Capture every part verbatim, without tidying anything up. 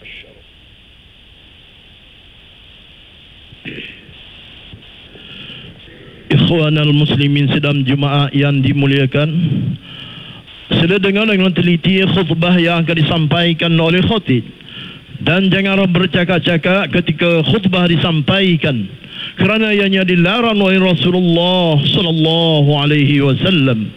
Ikhwanal muslimin sedang jemaah yang dimuliakan, sila dengar dengan teliti khutbah yang akan disampaikan oleh khatib, dan janganlah bercakap-cakap ketika khutbah disampaikan, kerana ianya dilarang oleh Rasulullah sallallahu alaihi wasallam.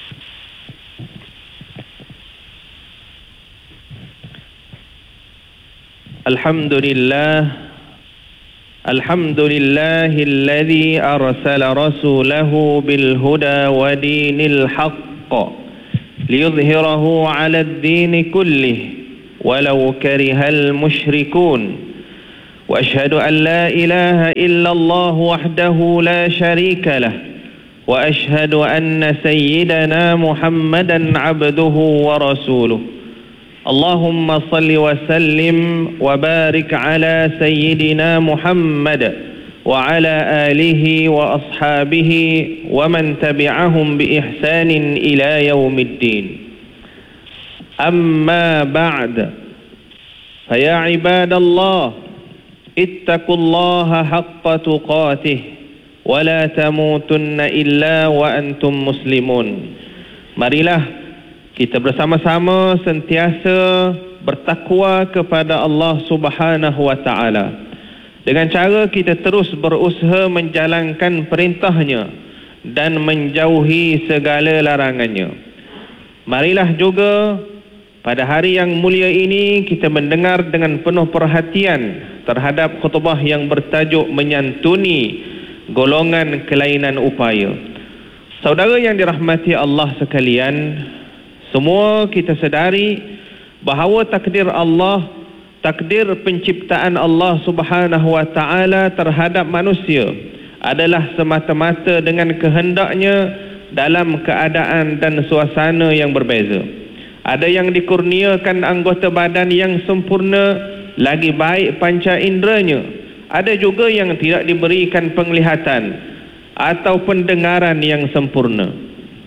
Alhamdulillah الحمد لله الذي أرسل رسوله بالهدى ودين الحق ليظهره على الدين كله ولو كره المشركون وأشهد أن لا إله إلا الله وحده لا شريك له وأشهد أن سيدنا محمدا عبده ورسوله اللهم صل وسلم وبارك على سيدنا محمد وعلى آله وأصحابه ومن تبعهم بإحسان إلى يوم الدين. أما بعد، فيا عباد الله اتقوا الله حق تقاته ولا تموتن إلا وأنتم مسلمون. Marilah kita bersama-sama sentiasa bertakwa kepada Allah Subhanahu wa taala dengan cara kita terus berusaha menjalankan perintahnya dan menjauhi segala larangannya. Marilah juga pada hari yang mulia ini kita mendengar dengan penuh perhatian terhadap khutbah yang bertajuk menyantuni golongan kelainan upaya. Saudara yang dirahmati Allah sekalian, semua kita sedari bahawa takdir Allah, takdir penciptaan Allah Subhanahu wa taala terhadap manusia adalah semata-mata dengan kehendaknya dalam keadaan dan suasana yang berbeza. Ada yang dikurniakan anggota badan yang sempurna, lagi baik panca inderanya. Ada juga yang tidak diberikan penglihatan atau pendengaran yang sempurna.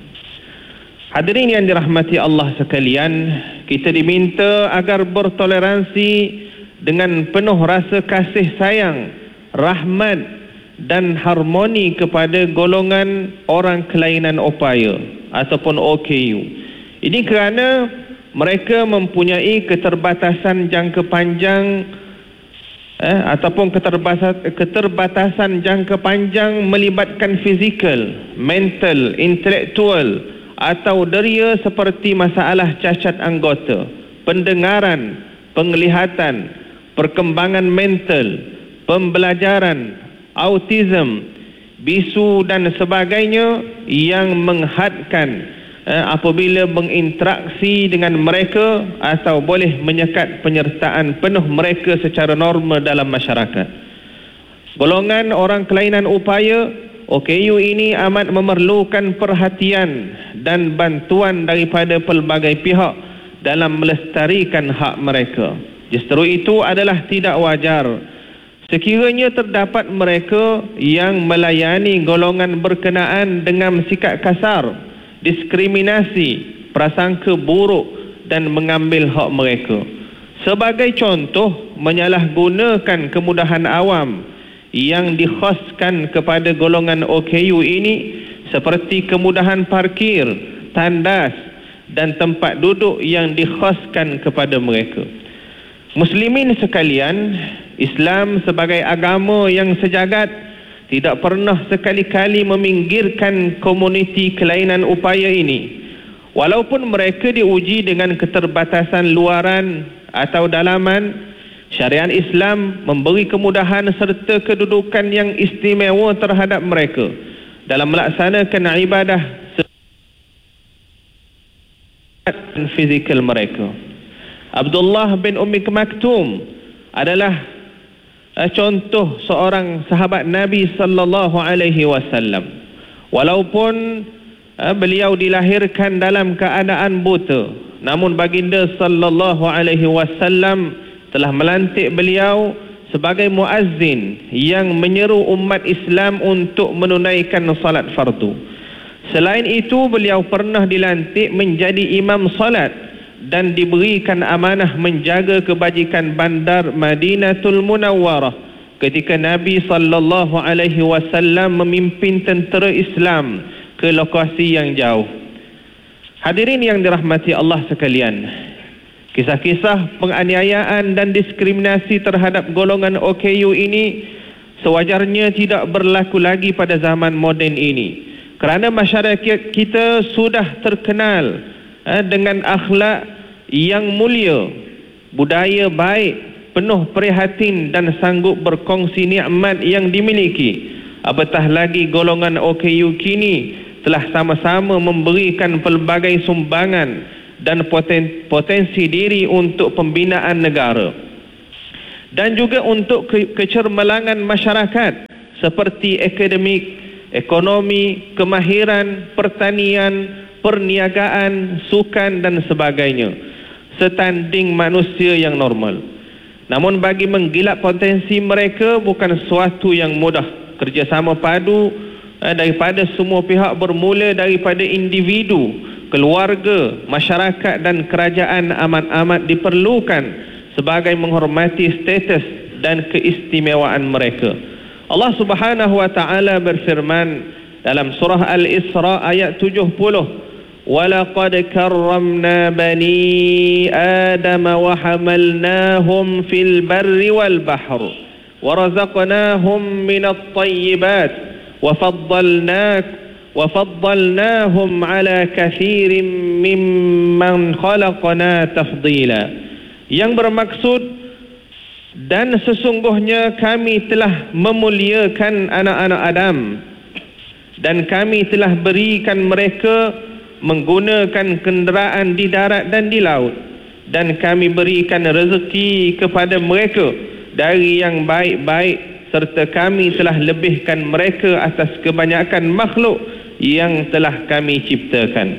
Hadirin yang dirahmati Allah sekalian, kita diminta agar bertoleransi dengan penuh rasa kasih sayang, rahmat dan harmoni kepada golongan orang kelainan upaya ataupun O K U. Ini kerana mereka mempunyai keterbatasan jangka panjang eh, ataupun keterbatasan, keterbatasan jangka panjang melibatkan fizikal, mental, intelektual atau deria seperti masalah cacat anggota, pendengaran, penglihatan, perkembangan mental, pembelajaran, autism, bisu dan sebagainya yang menghadkan eh, apabila berinteraksi dengan mereka atau boleh menyekat penyertaan penuh mereka secara normal dalam masyarakat. Golongan orang kelainan upaya O K U ini amat memerlukan perhatian dan bantuan daripada pelbagai pihak dalam melestarikan hak mereka. Justru itu adalah tidak wajar sekiranya terdapat mereka yang melayani golongan berkenaan dengan sikap kasar, diskriminasi, prasangka buruk dan mengambil hak mereka. Sebagai contoh, menyalahgunakan kemudahan awam yang dikhaskan kepada golongan O K U ini seperti kemudahan parkir, tandas dan tempat duduk yang dikhaskan kepada mereka. Muslimin sekalian, Islam sebagai agama yang sejagat tidak pernah sekali-kali meminggirkan komuniti kelainan upaya ini. Walaupun mereka diuji dengan keterbatasan luaran atau dalaman, syariat Islam memberi kemudahan serta kedudukan yang istimewa terhadap mereka dalam melaksanakan ibadah dan fizikal mereka. Abdullah bin Ummi Maktum adalah uh, contoh seorang sahabat Nabi sallallahu alaihi wasallam. Walaupun uh, beliau dilahirkan dalam keadaan buta, namun baginda sallallahu alaihi wasallam telah melantik beliau sebagai muazzin yang menyeru umat Islam untuk menunaikan salat fardu. Selain itu, beliau pernah dilantik menjadi imam salat dan diberikan amanah menjaga kebajikan bandar Madinatul Munawwarah ketika Nabi sallallahu alaihi wasallam memimpin tentera Islam ke lokasi yang jauh. Hadirin yang dirahmati Allah sekalian, kisah-kisah penganiayaan dan diskriminasi terhadap golongan O K U ini sewajarnya tidak berlaku lagi pada zaman moden ini, kerana masyarakat kita sudah terkenal eh, dengan akhlak yang mulia, budaya baik, penuh prihatin dan sanggup berkongsi nikmat yang dimiliki. Apatah lagi golongan O K U kini telah sama-sama memberikan pelbagai sumbangan dan poten, potensi diri untuk pembinaan negara dan juga untuk ke, kecermelangan masyarakat seperti akademik, ekonomi, kemahiran, pertanian, perniagaan, sukan dan sebagainya, setanding manusia yang normal. Namun bagi menggilap potensi mereka bukan sesuatu yang mudah. Kerjasama padu eh, daripada semua pihak bermula daripada individu, keluarga, masyarakat dan kerajaan amat-amat diperlukan sebagai menghormati status dan keistimewaan mereka. Allah Subhanahu wa taala berfirman dalam surah Al-Isra ayat tujuh puluh, وَلَقَدْ كَرَّمْنَا بَنِي آدَمَ وَحَمَلْنَاهُمْ فِي الْبَرِّ وَالْبَحْرِ وَرَزَقْنَاهُمْ مِنَ الطَّيِّبَاتِ وَفَضَّلْنَاكُمْ وَفَضَّلْنَاهُمْ عَلَى كَثِيرٍ مِّمَّنْ خَلَقْنَا تَفْضِيلًا. Yang bermaksud, dan sesungguhnya kami telah memuliakan anak-anak Adam dan kami telah berikan mereka menggunakan kenderaan di darat dan di laut, dan kami berikan rezeki kepada mereka dari yang baik-baik, serta kami telah lebihkan mereka atas kebanyakan makhluk yang telah kami ciptakan.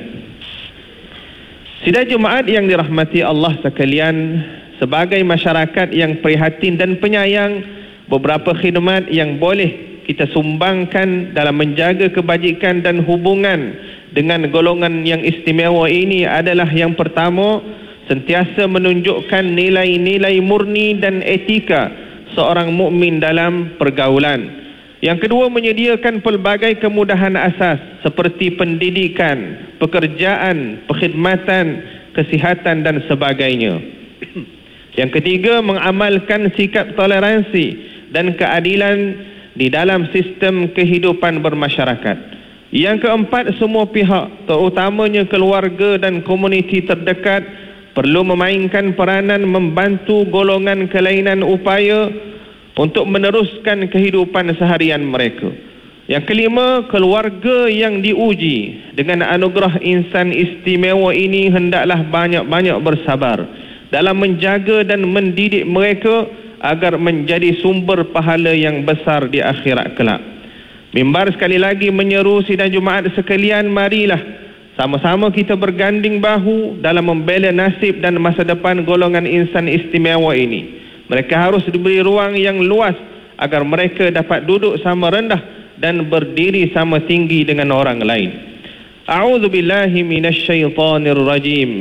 Sidang Jumaat yang dirahmati Allah sekalian, sebagai masyarakat yang prihatin dan penyayang, beberapa khidmat yang boleh kita sumbangkan dalam menjaga kebajikan dan hubungan dengan golongan yang istimewa ini adalah yang pertama, sentiasa menunjukkan nilai-nilai murni dan etika seorang mukmin dalam pergaulan. Yang kedua, menyediakan pelbagai kemudahan asas seperti pendidikan, pekerjaan, perkhidmatan, kesihatan dan sebagainya. Yang ketiga, mengamalkan sikap toleransi dan keadilan di dalam sistem kehidupan bermasyarakat. Yang keempat, semua pihak, terutamanya keluarga dan komuniti terdekat, perlu memainkan peranan membantu golongan kelainan upaya untuk meneruskan kehidupan seharian mereka. Yang kelima, keluarga yang diuji dengan anugerah insan istimewa ini hendaklah banyak-banyak bersabar dalam menjaga dan mendidik mereka agar menjadi sumber pahala yang besar di akhirat kelak. Mimbar sekali lagi menyeru sidang Jumaat sekalian, marilah sama-sama kita berganding bahu dalam membela nasib dan masa depan golongan insan istimewa ini. Mereka harus diberi ruang yang luas agar mereka dapat duduk sama rendah dan berdiri sama tinggi dengan orang lain. A'udzu billahi minasyaitonir rajim.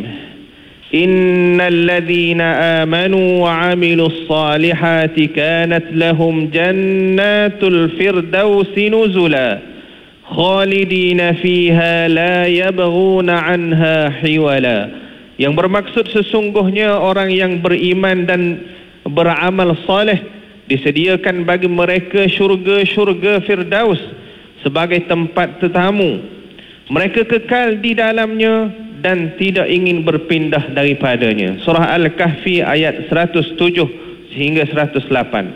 Innal ladzina amanu wa 'amilus salihati kanat lahum jannatul firdausi nuzula khalidina fiha la yabghuna 'anha hiwala. Yang bermaksud sesungguhnya orang yang beriman dan beramal saleh disediakan bagi mereka syurga-syurga Firdaus sebagai tempat tetamu. Mereka kekal di dalamnya dan tidak ingin berpindah daripadanya. Surah Al-Kahfi ayat seratus tujuh sehingga seratus lapan.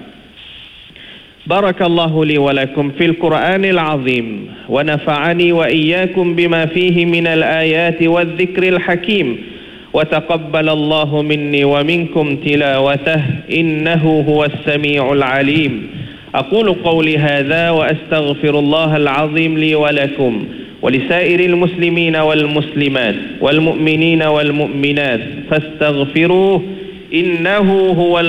Barakallahu li wa lakum fil Qur'anil azim wa nafa'ani wa iyyakum bima fihi minal ayati wadh-dhikril hakim wa taqabbalallahu minni wa minkum tilawatah innahu huwas sami'ul alim. Aqulu qawli hadha wa astaghfirullahal azim li wa lakum ولسائر المسلمين والمسلمات والمؤمنين والمؤمنات فاستغفروه إنه هو